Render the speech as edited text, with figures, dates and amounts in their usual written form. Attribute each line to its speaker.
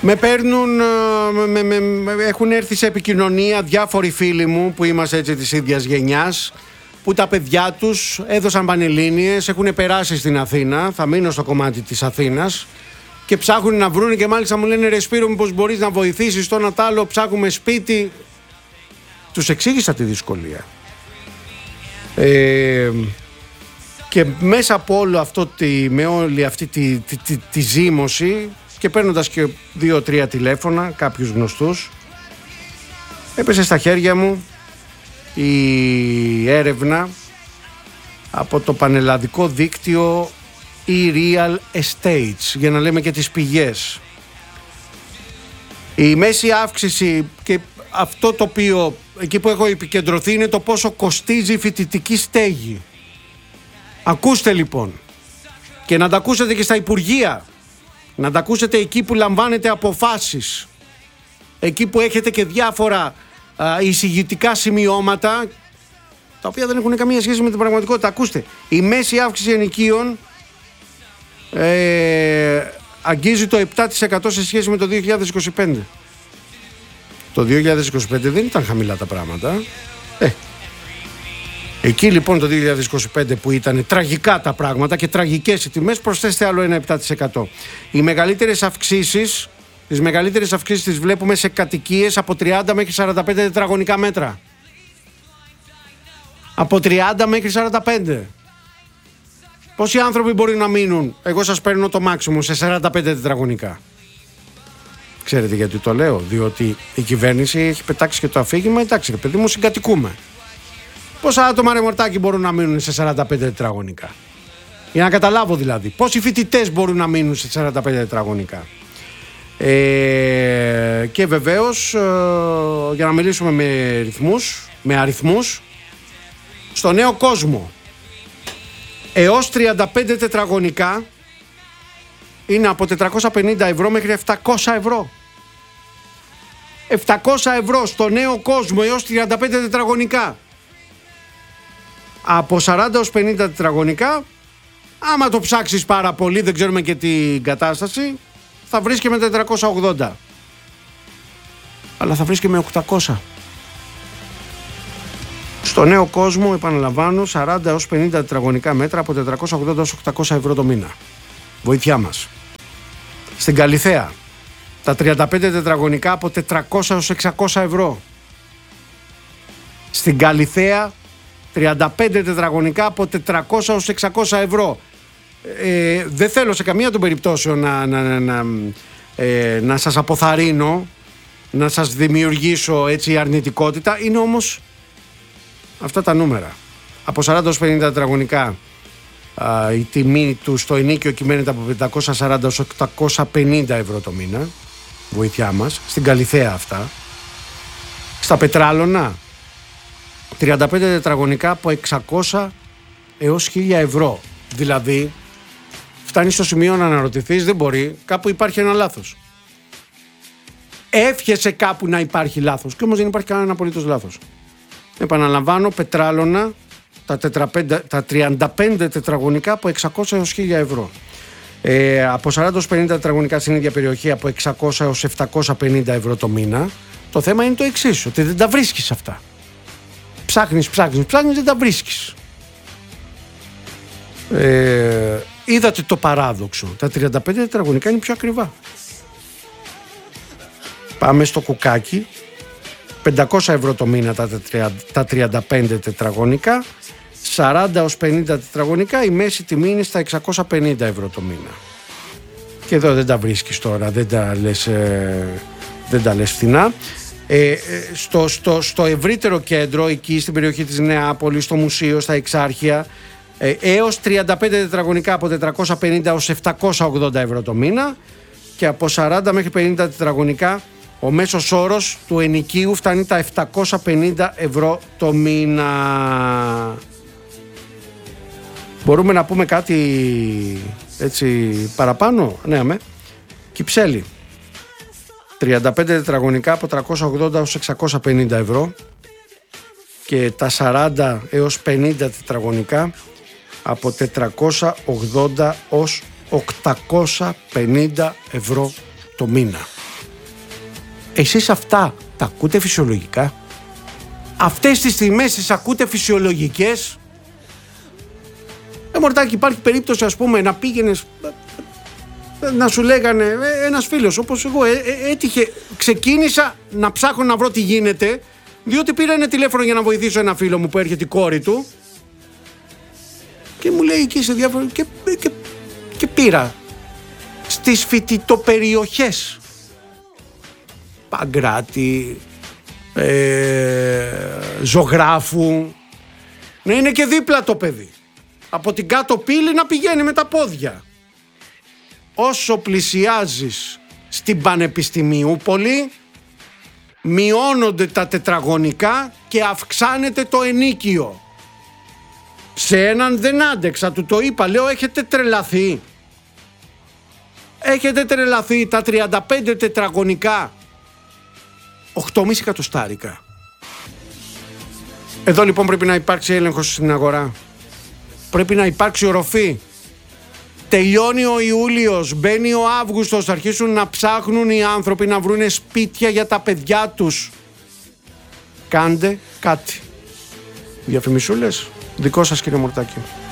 Speaker 1: Με παίρνουν, έχουν έρθει σε επικοινωνία διάφοροι φίλοι μου που είμαστε έτσι της ίδιας γενιάς, που τα παιδιά τους έδωσαν πανελλήνιες, έχουν περάσει στην Αθήνα, θα μείνω στο κομμάτι της Αθήνας και ψάχνουν να βρουν και μάλιστα μου λένε ρε Σπύρο, μήπως μπορείς να βοηθήσεις το ένα τ' άλλο, ψάχνουμε σπίτι. Τους εξήγησα τη δυσκολία. Και μέσα από όλο αυτό, με όλη αυτή τη ζήμωση και παίρνοντας και 2-3 τηλέφωνα, κάποιους γνωστούς, έπεσε στα χέρια μου η έρευνα από το πανελλαδικό δίκτυο e-real estates, για να λέμε και τις πηγές. Η μέση αύξηση, και αυτό το οποίο εκεί που έχω επικεντρωθεί, είναι το πόσο κοστίζει η φοιτητική στέγη. Ακούστε λοιπόν, και να τα ακούσετε και στα Υπουργεία, να τα ακούσετε εκεί που λαμβάνετε αποφάσεις, εκεί που έχετε και διάφορα εισηγητικά σημειώματα τα οποία δεν έχουν καμία σχέση με την πραγματικότητα. Ακούστε, η μέση αύξηση ενοικίων αγγίζει το 7% σε σχέση με το 2025. Το 2025 δεν ήταν χαμηλά τα πράγματα. Εκεί λοιπόν το 2025 που ήταν τραγικά τα πράγματα και τραγικές οι τιμές, προσθέστε άλλο ένα 7%. Οι μεγαλύτερες αυξήσεις, τις μεγαλύτερες αυξήσεις τις βλέπουμε σε κατοικίες από 30 μέχρι 45 τετραγωνικά μέτρα. Από 30 μέχρι 45. Πόσοι άνθρωποι μπορεί να μείνουν? Εγώ σας παίρνω το μάξιμο σε 45 τετραγωνικά. Ξέρετε γιατί το λέω? Διότι η κυβέρνηση έχει πετάξει και το αφήγημα, εντάξει ρε παιδί μου, συγκατοικούμε. Πόσα άτομα, ρε Μορτάκη, μπορούν να μείνουν σε 45 τετραγωνικά? Για να καταλάβω δηλαδή. Πόσοι φοιτητές μπορούν να μείνουν σε 45 τετραγωνικά? Και βεβαίως, για να μιλήσουμε με αριθμούς, στο νέο κόσμο, έως 35 τετραγωνικά είναι από 450 ευρώ μέχρι 700 ευρώ. 700 ευρώ στο νέο κόσμο έως 35 τετραγωνικά. Από 40 έως 50 τετραγωνικά, άμα το ψάξεις πάρα πολύ, δεν ξέρουμε και την κατάσταση, θα βρεις και με 480. Αλλά θα βρεις και με 800. Στο νέο κόσμο, επαναλαμβάνω, 40 έως 50 τετραγωνικά μέτρα από 480 έως 800 ευρώ το μήνα. Βοήθειά μας. Στην Καλιθέα, τα 35 τετραγωνικά από 400 έως 600 ευρώ. Στην Καλιθέα, 35 τετραγωνικά από 400 έως 600 ευρώ. Δεν θέλω σε καμία των περιπτώσεων να σας αποθαρρύνω, να σας δημιουργήσω έτσι αρνητικότητα. Είναι όμως αυτά τα νούμερα. Από 40 έως 50 τετραγωνικά η τιμή του στο ενίκιο κυμαίνεται από 540 έως 850 ευρώ το μήνα. Βοήθειά μας. Στην Καλιθέα αυτά. Στα Πετράλωνα, 35 τετραγωνικά από 600 έως 1000 ευρώ. Δηλαδή, φτάνει στο σημείο να αναρωτηθείς, δεν μπορεί, κάπου υπάρχει ένα λάθος. Εύχεσαι κάπου να υπάρχει λάθος, και όμως δεν υπάρχει κανένα απολύτως λάθος. Επαναλαμβάνω, Πετράλωνα, τα 35 τετραγωνικά από 600 έως 1000 ευρώ. Από 40 έως 50 τετραγωνικά στην ίδια περιοχή από 600 έως 750 ευρώ το μήνα. Το θέμα είναι το εξής, ότι δεν τα βρίσκεις αυτά. Ψάχνεις, δεν τα βρίσκεις. Είδατε το παράδοξο. Τα 35 τετραγωνικά είναι πιο ακριβά. Πάμε στο κουκάκι. 500 ευρώ το μήνα τα 35 τετραγωνικά. 40 έως 50 τετραγωνικά η μέση τιμή είναι στα 650 ευρώ το μήνα. Και εδώ δεν τα βρίσκεις τώρα, δεν τα λες φθηνά. Στο ευρύτερο κέντρο, εκεί στην περιοχή της Νεάπολης, στο μουσείο, στα Εξάρχεια, έως 35 τετραγωνικά από 450 έως 780 ευρώ το μήνα, και από 40 μέχρι 50 τετραγωνικά ο μέσος όρος του ενοικίου φτάνει τα 750 ευρώ το μήνα. Μπορούμε να πούμε κάτι έτσι παραπάνω? Ναι, αμέ. Κυψέλη, 35 τετραγωνικά από 380 έως 650 ευρώ, και τα 40 έως 50 τετραγωνικά από 480 ως 850 ευρώ το μήνα. Εσείς αυτά τα ακούτε φυσιολογικά? Αυτές τις τιμές τις ακούτε φυσιολογικές? Μορτάκη, υπάρχει περίπτωση, ας πούμε, να πήγαινες, να σου λέγανε ένας φίλος όπως εγώ, έτυχε, ξεκίνησα να ψάχνω να βρω τι γίνεται, διότι πήρα ένα τηλέφωνο για να βοηθήσω ένα φίλο μου που έρχεται η κόρη του και μου λέει εκεί σε διάφορα και πήρα στις φοιτητοπεριοχές Παγκράτη, Ζωγράφου, να είναι και δίπλα το παιδί, από την κάτω πύλη να πηγαίνει με τα πόδια. Όσο πλησιάζεις στην Πανεπιστημιούπολη, μειώνονται τα τετραγωνικά και αυξάνεται το ενίκιο. Σε έναν δεν άντεξα, του το είπα, λέω, έχετε τρελαθεί? Έχετε τρελαθεί? Τα 35 τετραγωνικά 8,5 εκατοστάρικα. Εδώ λοιπόν πρέπει να υπάρξει έλεγχος στην αγορά. Πρέπει να υπάρξει οροφή. Τελειώνει ο Ιούλιος, μπαίνει ο Αύγουστος, θα αρχίσουν να ψάχνουν οι άνθρωποι να βρούνε σπίτια για τα παιδιά τους. Κάντε κάτι. Διαφημισούλες, δικό σας κύριε Μορτάκη.